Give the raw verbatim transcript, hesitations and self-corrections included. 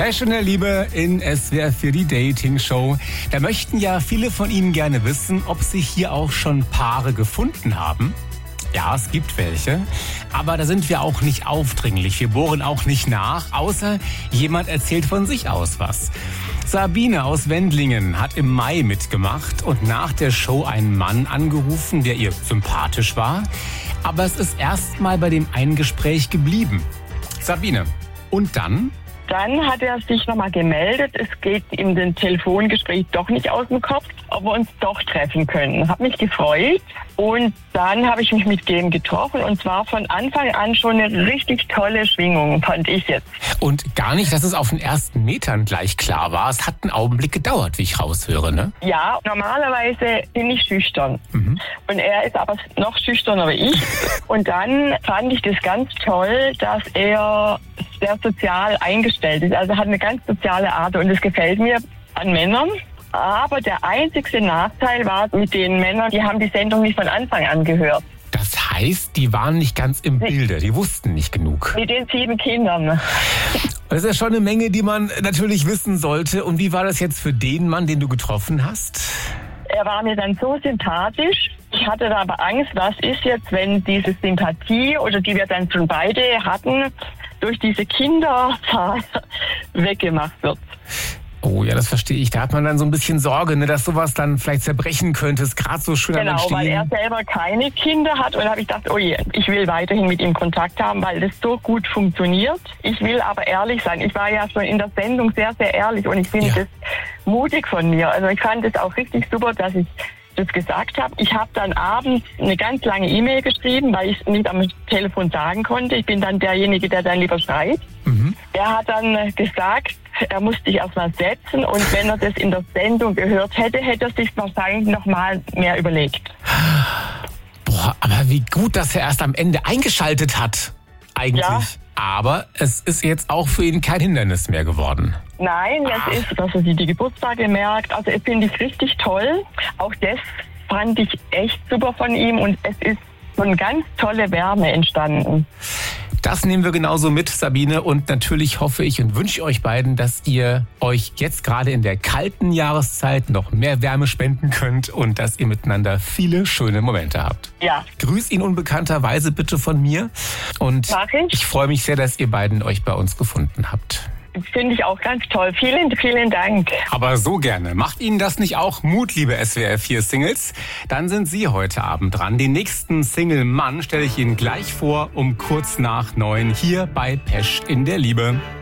Passion der Liebe in S W R vier, die Dating-Show. Da möchten ja viele von Ihnen gerne wissen, ob sich hier auch schon Paare gefunden haben. Ja, es gibt welche. Aber da sind wir auch nicht aufdringlich. Wir bohren auch nicht nach, außer jemand erzählt von sich aus was. Sabine aus Wendlingen hat im Mai mitgemacht und nach der Show einen Mann angerufen, der ihr sympathisch war. Aber es ist erst mal bei dem einen Gespräch geblieben. Sabine, und dann? Dann hat er sich nochmal gemeldet. Es geht ihm den Telefongespräch doch nicht aus dem Kopf, ob wir uns doch treffen können. Hab mich gefreut und dann habe ich mich mit dem getroffen und zwar von Anfang an schon eine richtig tolle Schwingung, fand ich jetzt. Und gar nicht, dass es auf den ersten Metern gleich klar war. Es hat einen Augenblick gedauert, wie ich raushöre, ne? Ja, normalerweise bin ich schüchtern. Mhm. Und er ist aber noch schüchterner wie ich. Und dann fand ich das ganz toll, dass er sehr sozial eingestellt ist. Also hat eine ganz soziale Art und das gefällt mir an Männern. Aber der einzigste Nachteil war mit den Männern, die haben die Sendung nicht von Anfang an gehört. Das heißt, die waren nicht ganz im Bilde, die wussten nicht genug. Mit den sieben Kindern. Das ist ja schon eine Menge, die man natürlich wissen sollte. Und wie war das jetzt für den Mann, den du getroffen hast? Er war mir dann so sympathisch. Ich hatte da aber Angst, was ist jetzt, wenn diese Sympathie, oder die wir dann schon beide hatten, durch diese Kinderzahl weggemacht wird. Oh ja, das verstehe ich. Da hat man dann so ein bisschen Sorge, ne, dass sowas dann vielleicht zerbrechen könnte. Ist gerade so schön am Entstehen. Genau, weil er selber keine Kinder hat. Und da habe ich gedacht, oh je, ich will weiterhin mit ihm Kontakt haben, weil das so gut funktioniert. Ich will aber ehrlich sein. Ich war ja schon in der Sendung sehr, sehr ehrlich und ich finde ja. das mutig von mir. Also ich fand es auch richtig super, dass ich das gesagt habe. Ich habe dann abends eine ganz lange E-Mail geschrieben, weil ich es nicht am Telefon sagen konnte. Ich bin dann derjenige, der dann lieber schreibt. Mhm. Er hat dann gesagt, er musste sich erst mal setzen und wenn er das in der Sendung gehört hätte, hätte er sich wahrscheinlich noch mal mehr überlegt. Boah, aber wie gut, dass er erst am Ende eingeschaltet hat, eigentlich. Ja. Aber es ist jetzt auch für ihn kein Hindernis mehr geworden. Nein, es ist, dass er sich die Geburtstage merkt. Also das finde ich richtig toll. Auch das fand ich echt super von ihm und es ist so eine ganz tolle Wärme entstanden. Das nehmen wir genauso mit, Sabine. Und natürlich hoffe ich und wünsche euch beiden, dass ihr euch jetzt gerade in der kalten Jahreszeit noch mehr Wärme spenden könnt und dass ihr miteinander viele schöne Momente habt. Ja. Grüß ihn unbekannterweise bitte von mir. Und Mach ich. ich freue mich sehr, dass ihr beiden euch bei uns gefunden habt. Finde ich auch ganz toll. Vielen, vielen Dank. Aber so gerne. Macht Ihnen das nicht auch Mut, liebe S W R vier Singles? Dann sind Sie heute Abend dran. Den nächsten Single-Mann stelle ich Ihnen gleich vor um kurz nach neun hier bei Pesch in der Liebe.